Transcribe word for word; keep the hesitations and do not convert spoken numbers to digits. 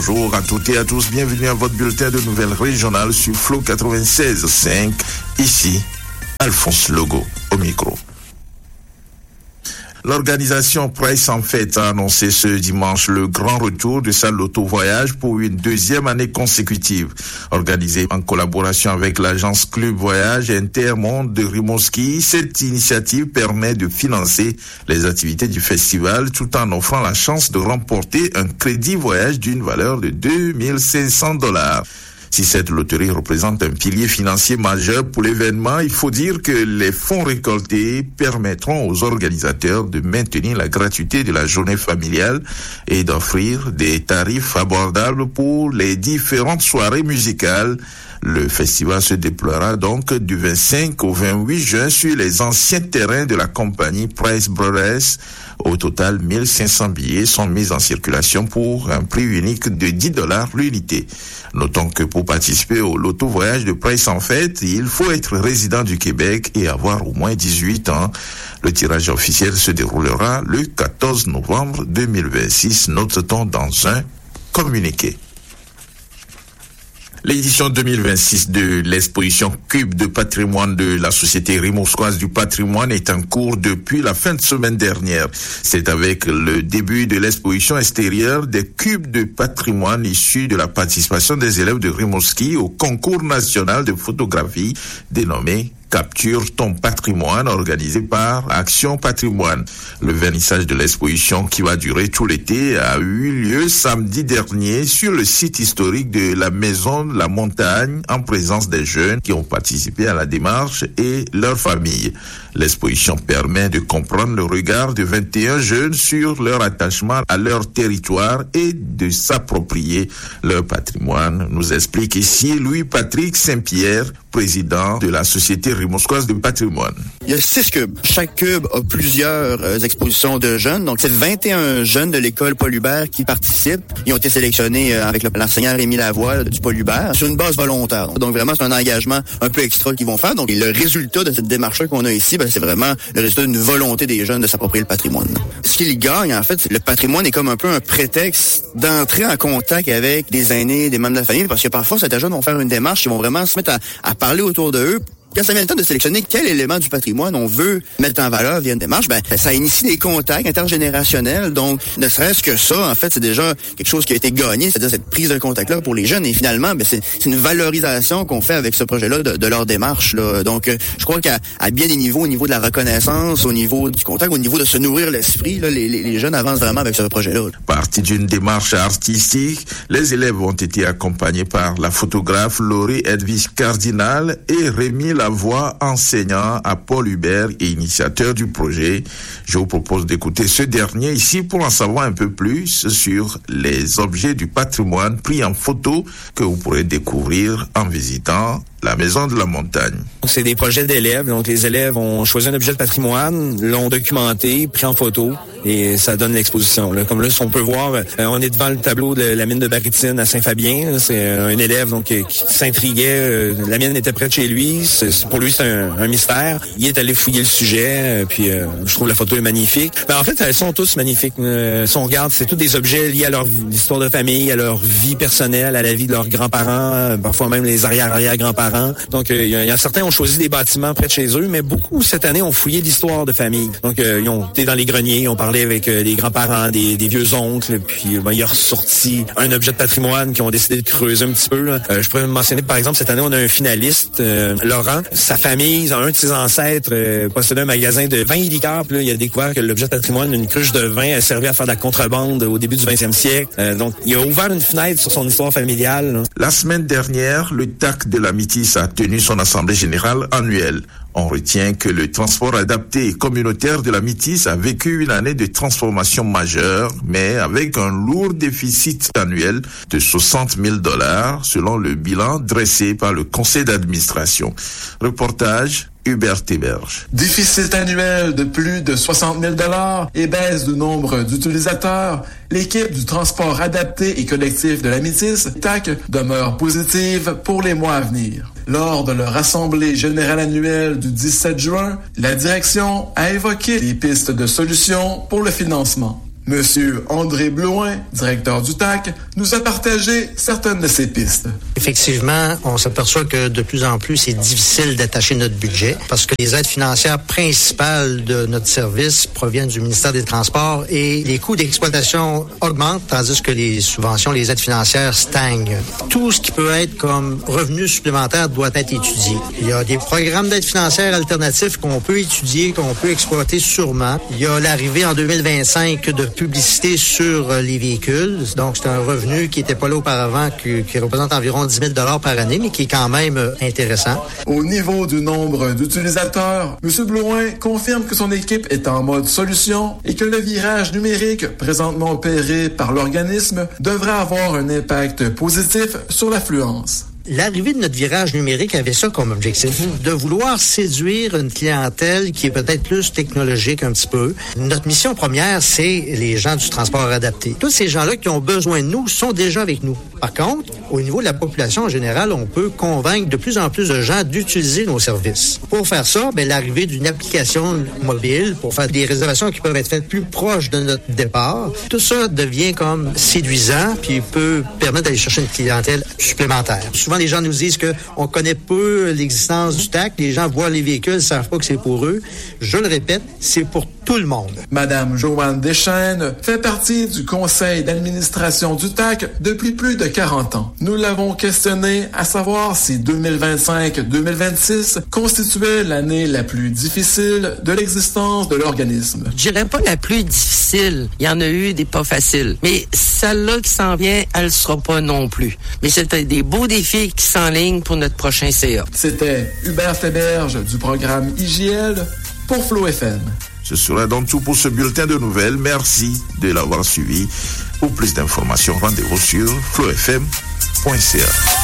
Bonjour à toutes et à tous, bienvenue à votre bulletin de nouvelles régionales sur Flow quatre-vingt-seize virgule cinq. Ici, Alphonse Logo au micro. L'organisation Price en Fête a annoncé ce dimanche le grand retour de sa loto-voyage pour une deuxième année consécutive. Organisée en collaboration avec l'agence Club Voyage Intermonde de Rimouski, cette initiative permet de financer les activités du festival tout en offrant la chance de remporter un crédit voyage d'une valeur de deux mille cinq cents dollars. Si cette loterie représente un pilier financier majeur pour l'événement, il faut dire que les fonds récoltés permettront aux organisateurs de maintenir la gratuité de la journée familiale et d'offrir des tarifs abordables pour les différentes soirées musicales. Le festival se déploiera donc du vingt-cinq au vingt-huit juin sur les anciens terrains de la compagnie Price Brothers. Au total, mille cinq cents billets sont mis en circulation pour un prix unique de dix dollars l'unité. Notons que pour participer au loto voyage de Price en Fête, il faut être résident du Québec et avoir au moins dix-huit ans. Le tirage officiel se déroulera le quatorze novembre deux mille vingt-six, note-t-on dans un communiqué. L'édition deux mille vingt-six de l'exposition Cube de patrimoine de la Société Rimouskoise du patrimoine est en cours depuis la fin de semaine dernière. C'est avec le début de l'exposition extérieure des cubes de patrimoine issus de la participation des élèves de Rimouski au concours national de photographie dénommé Capture ton patrimoine, organisé par Action Patrimoine. Le vernissage de l'exposition, qui va durer tout l'été, a eu lieu samedi dernier sur le site historique de la Maison de la Montagne, en présence des jeunes qui ont participé à la démarche et leurs familles. L'exposition permet de comprendre le regard de vingt et un jeunes sur leur attachement à leur territoire et de s'approprier leur patrimoine, nous explique ici Louis-Patrick Saint-Pierre, président de la Société Rimouskoise du patrimoine. Il y a six cubes. Chaque cube a plusieurs euh, expositions de jeunes. Donc, c'est vingt et un jeunes de l'école Paul Hubert qui participent. Ils ont été sélectionnés euh, avec le, l'enseignant Rémi Lavoie du Paul Hubert sur une base volontaire. Donc, vraiment, c'est un engagement un peu extra qu'ils vont faire. Donc, et le résultat de cette démarche qu'on a ici, ben, c'est vraiment le résultat d'une volonté des jeunes de s'approprier le patrimoine. Ce qu'ils gagnent, en fait, c'est le patrimoine est comme un peu un prétexte d'entrer en contact avec des aînés, des membres de la famille, parce que parfois, certains jeunes vont faire une démarche, ils vont vraiment se mettre à, à parler autour de eux. Quand ça vient le temps de sélectionner quel élément du patrimoine on veut mettre en valeur via une démarche, ben ça initie des contacts intergénérationnels. Donc, ne serait-ce que ça, en fait, c'est déjà quelque chose qui a été gagné, c'est-à-dire cette prise de contact-là pour les jeunes. Et finalement, ben c'est, c'est une valorisation qu'on fait avec ce projet-là de, de leur démarche. Là. Donc, euh, je crois qu'à à bien des niveaux, au niveau de la reconnaissance, au niveau du contact, au niveau de se nourrir l'esprit, là, les, les, les jeunes avancent vraiment avec ce projet-là. Partie d'une démarche artistique, les élèves ont été accompagnés par la photographe Laurie Edwige Cardinal et Rémi La voix enseignant à Paul Hubert et initiateur du projet. Je vous propose d'écouter ce dernier ici pour en savoir un peu plus sur les objets du patrimoine pris en photo que vous pourrez découvrir en visitant la Maison de la Montagne. C'est des projets d'élèves. Donc, les élèves ont choisi un objet de patrimoine, l'ont documenté, pris en photo, et ça donne l'exposition. Là. Comme là, si on peut voir, euh, on est devant le tableau de la mine de barytine à Saint-Fabien. Là. C'est un élève donc qui s'intriguait. Euh, la mine était près de chez lui. C'est, pour lui, c'est un, un mystère. Il est allé fouiller le sujet, euh, puis euh, je trouve la photo est magnifique. Ben, en fait, elles sont tous magnifiques. Euh, si on regarde, c'est tous des objets liés à leur histoire de famille, à leur vie personnelle, à la vie de leurs grands-parents, euh, parfois même les arrière-arrière-grands-parents. Donc, il euh, y, y a certains ont choisi des bâtiments près de chez eux, mais beaucoup, cette année, ont fouillé l'histoire de famille. Donc, euh, ils ont été dans les greniers, ils ont parlé avec euh, les grands-parents, des, des vieux oncles, puis ben, il a ressorti un objet de patrimoine qui ont décidé de creuser un petit peu. Là. Euh, je pourrais mentionner, par exemple, cette année, on a un finaliste, euh, Laurent. Sa famille, un de ses ancêtres, euh, possédait un magasin de vin et liqueurs. Puis là, il a découvert que l'objet de patrimoine, une cruche de vin, a servi à faire de la contrebande au début du vingtième siècle. Euh, donc, il a ouvert une fenêtre sur son histoire familiale. Là. La semaine dernière, le T A C de la Métis a tenu son assemblée générale annuelle. On retient que le transport adapté et communautaire de la Métis a vécu une année de transformation majeure, mais avec un lourd déficit annuel de soixante mille dollars, selon le bilan dressé par le conseil d'administration. Reportage Hubert Théberge. Déficit annuel de plus de soixante mille dollars et baisse du nombre d'utilisateurs, l'équipe du transport adapté et collectif de la Métis, T A C, demeure positive pour les mois à venir. Lors de leur assemblée générale annuelle du dix-sept juin, la direction a évoqué les pistes de solutions pour le financement. Monsieur André Blouin, directeur du T A C, nous a partagé certaines de ses pistes. Effectivement, on s'aperçoit que de plus en plus, c'est difficile d'attacher notre budget parce que les aides financières principales de notre service proviennent du ministère des Transports et les coûts d'exploitation augmentent tandis que les subventions, les aides financières stagnent. Tout ce qui peut être comme revenu supplémentaire doit être étudié. Il y a des programmes d'aide financière alternatifs qu'on peut étudier, qu'on peut exploiter sûrement. Il y a l'arrivée en deux mille vingt-cinq de publicité sur les véhicules. Donc, c'est un revenu qui n'était pas là auparavant, qui, qui représente environ dix mille dollars par année, mais qui est quand même intéressant. Au niveau du nombre d'utilisateurs, M. Blouin confirme que son équipe est en mode solution et que le virage numérique présentement opéré par l'organisme devrait avoir un impact positif sur l'affluence. L'arrivée de notre virage numérique avait ça comme objectif, de vouloir séduire une clientèle qui est peut-être plus technologique un petit peu. Notre mission première, c'est les gens du transport adapté. Tous ces gens-là qui ont besoin de nous sont déjà avec nous. Par contre, au niveau de la population en général, on peut convaincre de plus en plus de gens d'utiliser nos services. Pour faire ça, ben, l'arrivée d'une application mobile pour faire des réservations qui peuvent être faites plus proches de notre départ, tout ça devient comme séduisant puis peut permettre d'aller chercher une clientèle supplémentaire. Souvent, les gens nous disent qu'on connaît peu l'existence du T A C. Les gens voient les véhicules, ne savent pas que c'est pour eux. Je le répète, c'est pour tout le monde. Madame Joanne Deschênes fait partie du conseil d'administration du T A C depuis plus de quarante ans. Nous l'avons questionnée à savoir si deux mille vingt-cinq deux mille vingt-six constituait l'année la plus difficile de l'existence de l'organisme. Je dirais pas la plus difficile. Il y en a eu des pas faciles. Mais celle-là qui s'en vient, elle sera pas non plus. Mais c'était des beaux défis qui s'enlignent pour notre prochain C A. C'était Hubert Théberge du programme I J L pour Flow F M. Ce sera donc tout pour ce bulletin de nouvelles. Merci de l'avoir suivi. Pour plus d'informations, rendez-vous sur flow f m point c a.